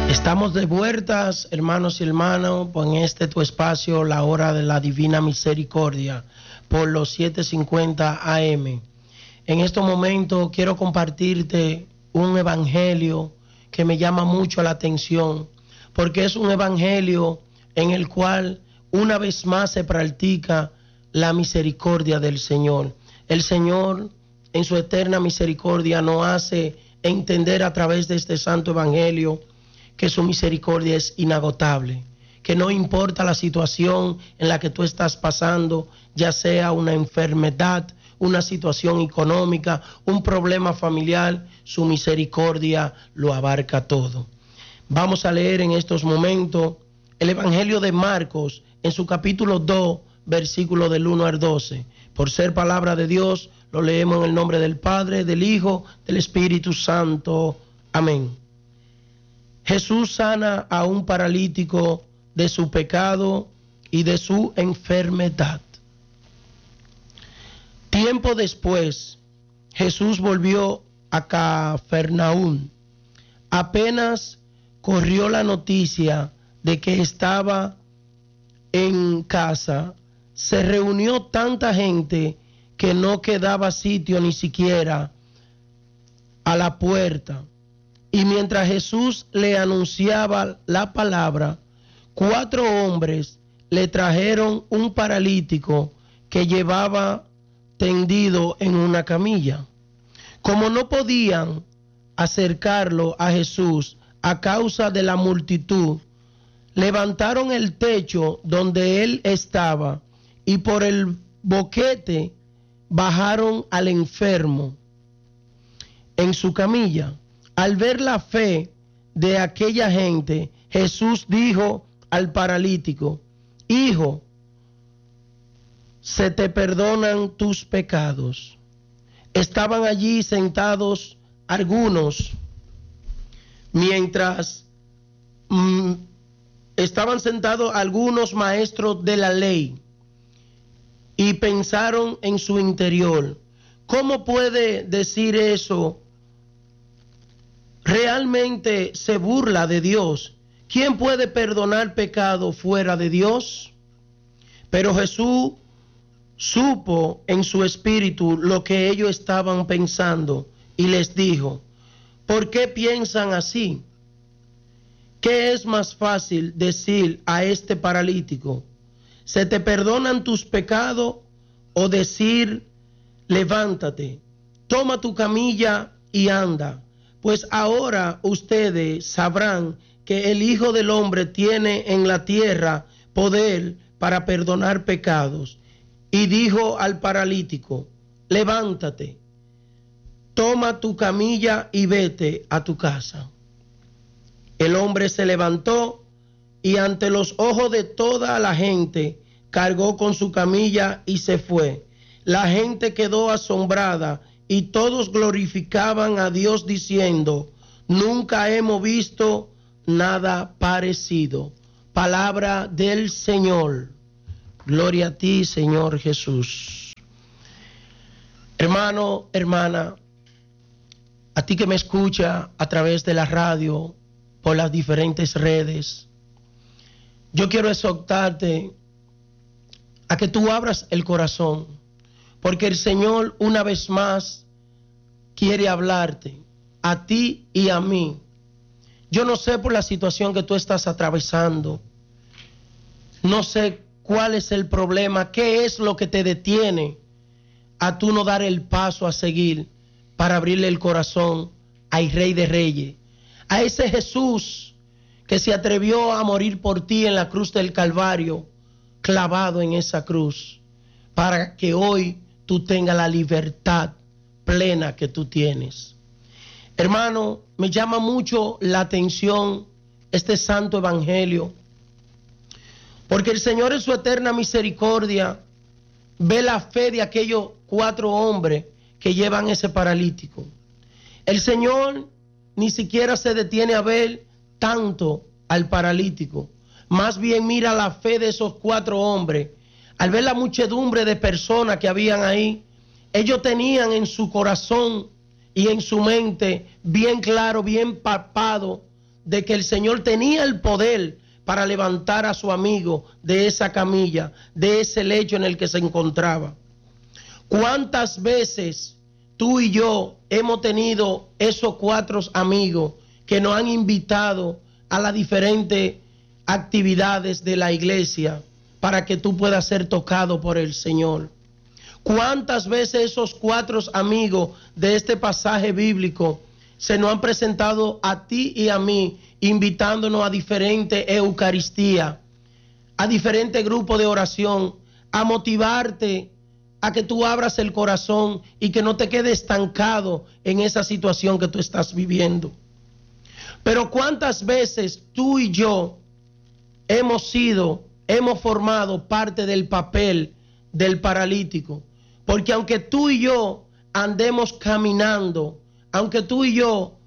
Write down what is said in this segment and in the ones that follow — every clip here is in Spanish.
Estamos de vueltas, hermanos y hermanas, en este tu espacio, la hora de la divina misericordia, por los 7:50 AM. En estos momentos quiero compartirte un evangelio que me llama mucho la atención, porque es un evangelio en el cual una vez más se practica la misericordia del Señor. El Señor, en su eterna misericordia, nos hace entender a través de este santo evangelio que su misericordia es inagotable, que no importa la situación en la que tú estás pasando, ya sea una enfermedad, una situación económica, un problema familiar, su misericordia lo abarca todo. Vamos a leer en estos momentos el Evangelio de Marcos en su capítulo 2, versículo del 1 al 12. Por ser palabra de Dios, lo leemos en el nombre del Padre, del Hijo, del Espíritu Santo. Amén. Jesús sana a un paralítico de su pecado y de su enfermedad. Tiempo después, Jesús volvió a Cafarnaúm. Apenas corrió la noticia de que estaba en casa, se reunió tanta gente que no quedaba sitio ni siquiera a la puerta. Y mientras Jesús le anunciaba la palabra, 4 hombres le trajeron un paralítico que llevaba tendido en una camilla. Como no podían acercarlo a Jesús a causa de la multitud, levantaron el techo donde él estaba y por el boquete bajaron al enfermo en su camilla. Al ver la fe de aquella gente, Jesús dijo al paralítico: Hijo, se te perdonan tus pecados. Estaban allí sentados algunos, estaban sentados algunos maestros de la ley y pensaron en su interior: ¿cómo puede decir eso? Realmente se burla de Dios. ¿Quién puede perdonar pecado fuera de Dios? Pero Jesús supo en su espíritu lo que ellos estaban pensando y les dijo: ¿por qué piensan así? ¿Qué es más fácil decir a este paralítico: se te perdonan tus pecados, o decir: levántate, toma tu camilla y anda? Pues ahora ustedes sabrán que el Hijo del Hombre tiene en la tierra poder para perdonar pecados. Y dijo al paralítico: levántate, toma tu camilla y vete a tu casa. El hombre se levantó y ante los ojos de toda la gente cargó con su camilla y se fue. La gente quedó asombrada y todos glorificaban a Dios diciendo: nunca hemos visto nada parecido. Palabra del Señor. Gloria a ti, Señor Jesús. Hermano, hermana, a ti que me escucha a través de la radio, por las diferentes redes, yo quiero exhortarte a que tú abras el corazón, porque el Señor una vez más quiere hablarte a ti y a mí. Yo no sé por la situación que tú estás atravesando, no sé cuál es el problema, qué es lo que te detiene a tú no dar el paso a seguir para abrirle el corazón al Rey de Reyes, a ese Jesús que se atrevió a morir por ti en la cruz del Calvario, clavado en esa cruz, para que hoy tú tengas la libertad plena que tú tienes. Hermano, me llama mucho la atención este santo evangelio, porque el Señor en su eterna misericordia ve la fe de aquellos 4 hombres que llevan ese paralítico. El Señor ni siquiera se detiene a ver tanto al paralítico, más bien mira la fe de esos 4 hombres. Al ver la muchedumbre de personas que habían ahí, ellos tenían en su corazón y en su mente bien claro, bien palpado, de que el Señor tenía el poder para levantar a su amigo de esa camilla, de ese lecho en el que se encontraba. ¿Cuántas veces tú y yo hemos tenido esos 4 amigos que nos han invitado a las diferentes actividades de la iglesia para que tú puedas ser tocado por el Señor? ¿Cuántas veces esos 4 amigos de este pasaje bíblico se nos han presentado a ti y a mí, invitándonos a diferentes eucaristías, a diferentes grupos de oración, a motivarte a que tú abras el corazón y que no te quedes estancado en esa situación que tú estás viviendo? Pero ¿cuántas veces tú y yo hemos formado parte del papel del paralítico? Porque aunque tú y yo andemos caminando, aunque tú y yo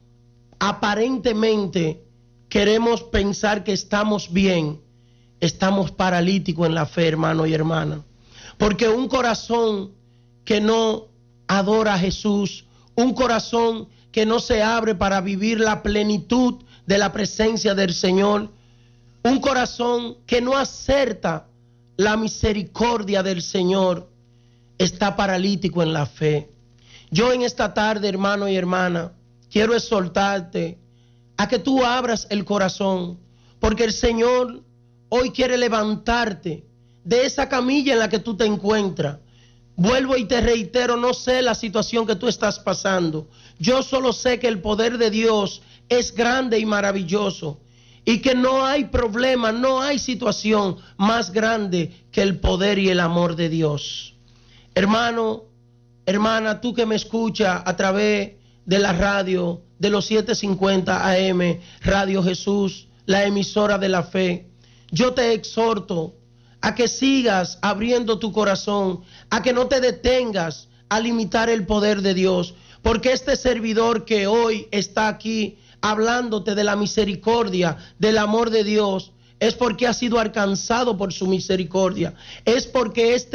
aparentemente queremos pensar que estamos bien, estamos paralíticos en la fe, hermano y hermana. Porque un corazón que no adora a Jesús, un corazón que no se abre para vivir la plenitud de la presencia del Señor, un corazón que no acepta la misericordia del Señor, está paralítico en la fe. Yo en esta tarde, hermano y hermana, quiero exhortarte a que tú abras el corazón, porque el Señor hoy quiere levantarte de esa camilla en la que tú te encuentras. Vuelvo y te reitero, no sé la situación que tú estás pasando. Yo solo sé que el poder de Dios es grande y maravilloso, y que no hay problema, no hay situación más grande que el poder y el amor de Dios. Hermano, hermana, tú que me escuchas a través de la radio, de los 750 AM, Radio Jesús, la emisora de la fe, yo te exhorto a que sigas abriendo tu corazón, a que no te detengas a limitar el poder de Dios, porque este servidor que hoy está aquí hablándote de la misericordia, del amor de Dios, es porque ha sido alcanzado por su misericordia, es porque es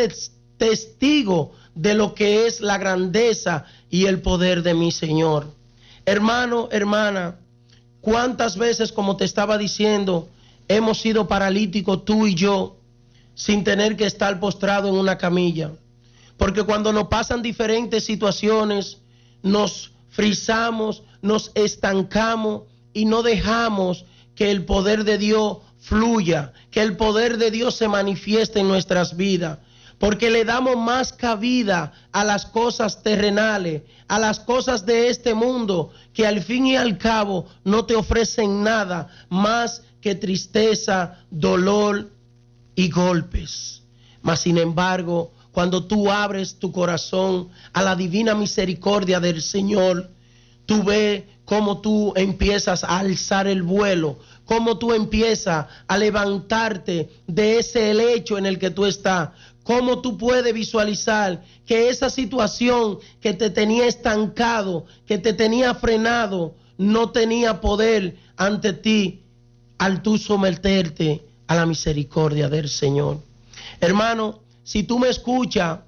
testigo de lo que es la grandeza y el poder de mi Señor. Hermano, hermana, ¿cuántas veces, como te estaba diciendo, hemos sido paralíticos tú y yo, sin tener que estar postrado en una camilla? Porque cuando nos pasan diferentes situaciones, nos frizamos, nos estancamos y no dejamos que el poder de Dios fluya, que el poder de Dios se manifieste en nuestras vidas. Porque le damos más cabida a las cosas terrenales, a las cosas de este mundo, que al fin y al cabo no te ofrecen nada más que tristeza, dolor y golpes. Mas sin embargo, cuando tú abres tu corazón a la divina misericordia del Señor, tú ves cómo tú empiezas a alzar el vuelo, cómo tú empiezas a levantarte de ese lecho en el que tú estás, cómo tú puedes visualizar que esa situación que te tenía estancado, que te tenía frenado, no tenía poder ante ti al tú someterte a la misericordia del Señor. Hermano, si tú me escuchas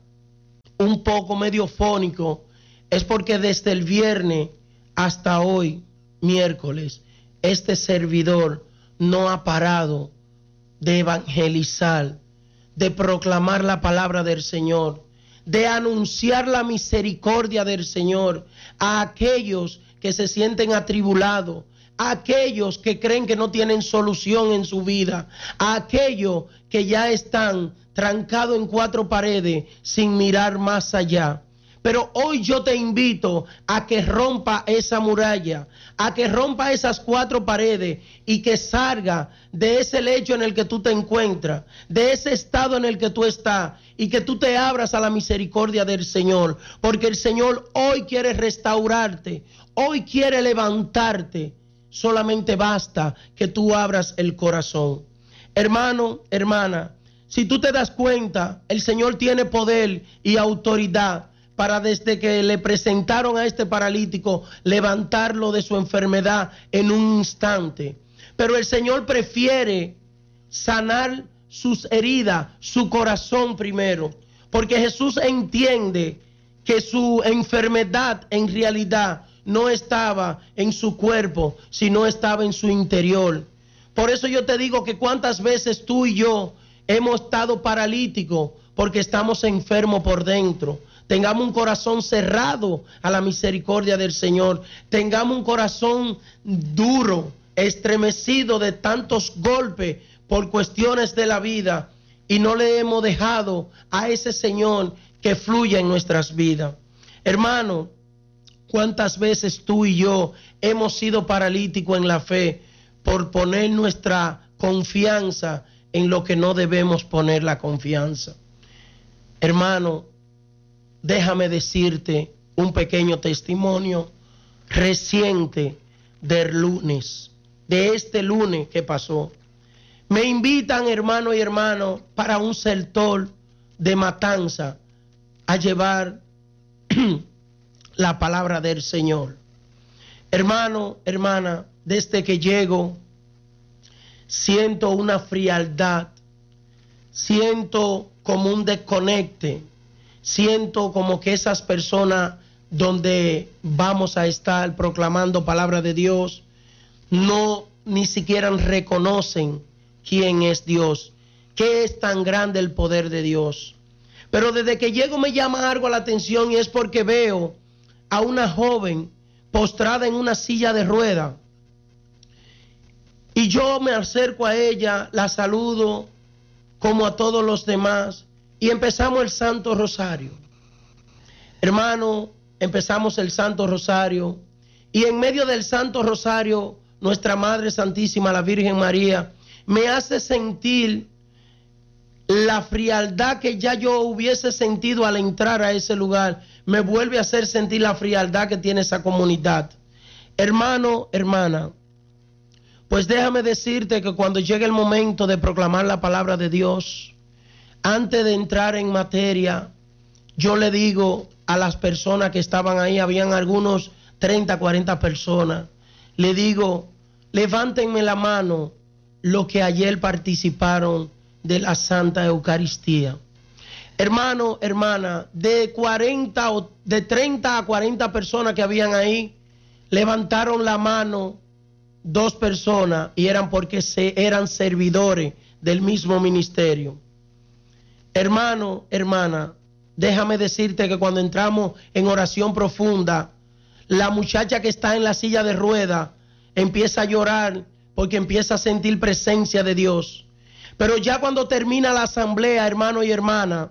un poco medio fónico, es porque desde el viernes hasta hoy, miércoles, este servidor no ha parado de evangelizar, de proclamar la palabra del Señor, de anunciar la misericordia del Señor a aquellos que se sienten atribulados, a aquellos que creen que no tienen solución en su vida, a aquellos que ya están trancados en 4 paredes sin mirar más allá. Pero hoy yo te invito a que rompa esa muralla, a que rompa esas 4 paredes y que salga de ese lecho en el que tú te encuentras, de ese estado en el que tú estás, y que tú te abras a la misericordia del Señor, porque el Señor hoy quiere restaurarte, hoy quiere levantarte. Solamente basta que tú abras el corazón. Hermano, hermana, si tú te das cuenta, el Señor tiene poder y autoridad para, desde que le presentaron a este paralítico, levantarlo de su enfermedad en un instante. Pero el Señor prefiere sanar sus heridas, su corazón primero, porque Jesús entiende que su enfermedad en realidad no estaba en su cuerpo, sino estaba en su interior. Por eso yo te digo que cuántas veces tú y yo hemos estado paralíticos porque estamos enfermos por dentro. Tengamos un corazón cerrado a la misericordia del Señor. Tengamos un corazón duro, estremecido de tantos golpes por cuestiones de la vida, y no le hemos dejado a ese Señor que fluya en nuestras vidas. Hermano, ¿cuántas veces tú y yo hemos sido paralíticos en la fe por poner nuestra confianza en lo que no debemos poner la confianza? Hermano, déjame decirte un pequeño testimonio reciente del lunes, de este lunes que pasó. Me invitan, hermano y hermano, para un sector de Matanza a llevar la palabra del Señor. Hermano, hermana, desde que llego, siento una frialdad, siento como un desconecte, siento como que esas personas donde vamos a estar proclamando palabra de Dios, no ni siquiera reconocen quién es Dios, qué es tan grande el poder de Dios. Pero desde que llego me llama algo la atención, y es porque veo a una joven postrada en una silla de ruedas. Y yo me acerco a ella, la saludo como a todos los demás, y empezamos el Santo Rosario. Hermano, empezamos el Santo Rosario, y en medio del Santo Rosario, nuestra Madre Santísima, la Virgen María, me hace sentir la frialdad que ya yo hubiese sentido al entrar a ese lugar. Me vuelve a hacer sentir la frialdad que tiene esa comunidad. Hermano, hermana, pues déjame decirte que cuando llegue el momento de proclamar la palabra de Dios, antes de entrar en materia, yo le digo a las personas que estaban ahí, habían algunos 30, 40 personas, le digo, levántenme la mano los que ayer participaron de la Santa Eucaristía. Hermano, hermana, de 30 a 40 personas que habían ahí, levantaron la mano 2 personas, y eran porque eran servidores del mismo ministerio. Hermano, hermana, déjame decirte que cuando entramos en oración profunda, la muchacha que está en la silla de ruedas empieza a llorar porque empieza a sentir presencia de Dios. Pero ya cuando termina la asamblea, hermano y hermana,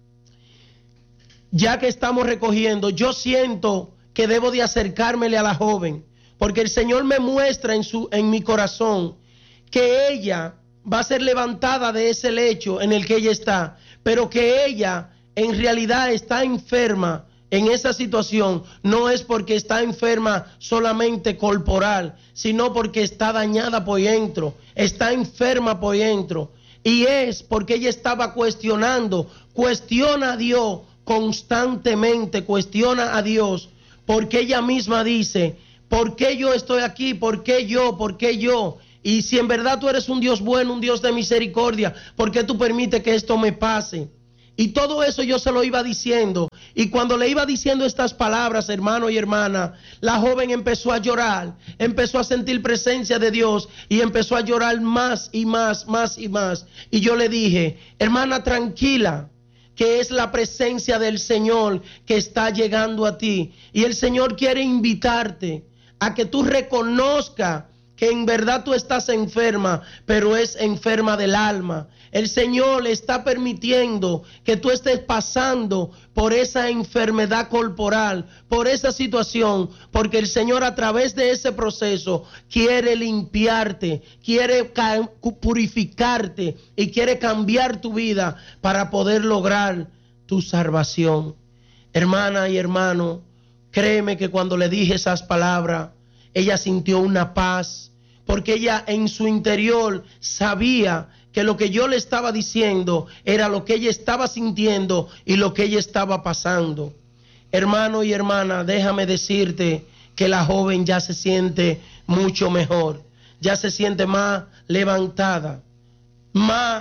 ya que estamos recogiendo, yo siento que debo de acercármele a la joven, porque el Señor me muestra en mi corazón que ella va a ser levantada de ese lecho en el que ella está, pero que ella en realidad está enferma. En esa situación no es porque está enferma solamente corporal, sino porque está dañada por dentro, está enferma por dentro, y es porque ella estaba cuestiona a Dios constantemente, cuestiona a Dios, porque ella misma dice, ¿por qué yo estoy aquí? ¿Por qué yo? ¿Por qué yo? Y si en verdad tú eres un Dios bueno, un Dios de misericordia, ¿por qué tú permites que esto me pase? Y todo eso yo se lo iba diciendo. Y cuando le iba diciendo estas palabras, hermano y hermana, la joven empezó a llorar, empezó a sentir presencia de Dios y empezó a llorar más y más, más y más. Y yo le dije, hermana, tranquila, que es la presencia del Señor que está llegando a ti. Y el Señor quiere invitarte a que tú reconozcas que en verdad tú estás enferma, pero es enferma del alma. El Señor le está permitiendo que tú estés pasando por esa enfermedad corporal, por esa situación, porque el Señor a través de ese proceso quiere limpiarte, quiere purificarte y quiere cambiar tu vida para poder lograr tu salvación. Hermana y hermano, créeme que cuando le dije esas palabras, ella sintió una paz, porque ella en su interior sabía que lo que yo le estaba diciendo era lo que ella estaba sintiendo y lo que ella estaba pasando. Hermano y hermana, déjame decirte que la joven ya se siente mucho mejor, ya se siente más levantada, más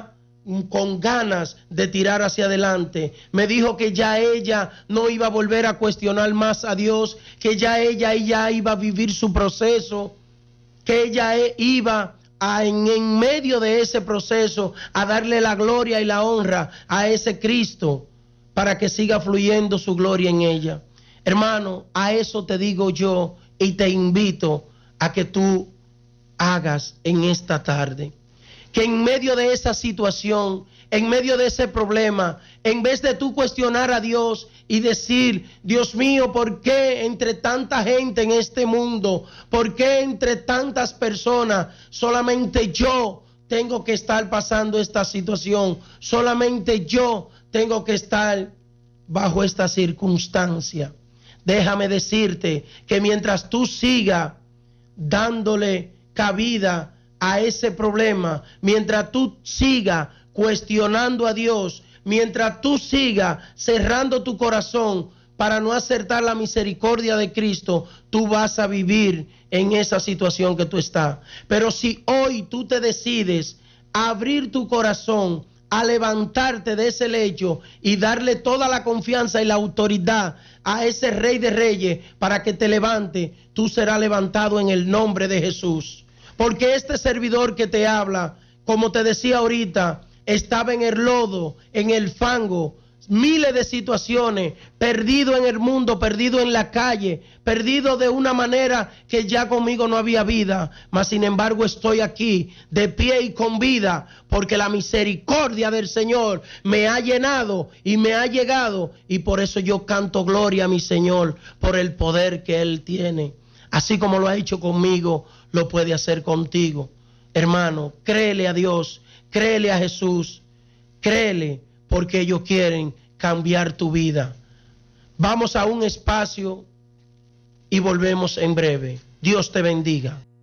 con ganas de tirar hacia adelante. Me dijo que ya ella no iba a volver a cuestionar más a Dios, que ya ella iba a vivir su proceso, que ella iba en medio de ese proceso a darle la gloria y la honra a ese Cristo para que siga fluyendo su gloria en ella. Hermano, a eso te digo yo y te invito a que tú hagas en esta tarde. Que en medio de esa situación, en medio de ese problema, en vez de tú cuestionar a Dios y decir, Dios mío, ¿por qué entre tanta gente en este mundo? ¿Por qué entre tantas personas solamente yo tengo que estar pasando esta situación? Solamente yo tengo que estar bajo esta circunstancia. Déjame decirte que mientras tú sigas dándole cabida a ese problema, mientras tú sigas cuestionando a Dios, mientras tú sigas cerrando tu corazón para no aceptar la misericordia de Cristo, tú vas a vivir en esa situación que tú estás. Pero si hoy tú te decides a abrir tu corazón, a levantarte de ese lecho y darle toda la confianza y la autoridad a ese Rey de Reyes para que te levante, tú serás levantado en el nombre de Jesús. Porque este servidor que te habla, como te decía ahorita, estaba en el lodo, en el fango, miles de situaciones, perdido en el mundo, perdido en la calle, perdido de una manera que ya conmigo no había vida. Mas sin embargo estoy aquí, de pie y con vida, porque la misericordia del Señor me ha llenado y me ha llegado. Y por eso yo canto gloria a mi Señor, por el poder que Él tiene. Así como lo ha hecho conmigo, lo puede hacer contigo. Hermano, créele a Dios, créele a Jesús, créele, porque ellos quieren cambiar tu vida. Vamos a un espacio y volvemos en breve. Dios te bendiga.